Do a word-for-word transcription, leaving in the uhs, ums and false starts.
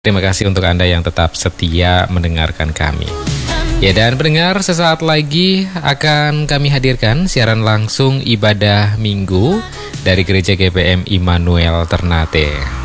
Terima kasih untuk Anda yang tetap setia mendengarkan kami. Ya, dan pendengar, sesaat lagi akan kami hadirkan siaran langsung ibadah minggu dari Gereja G P M Immanuel Ternate.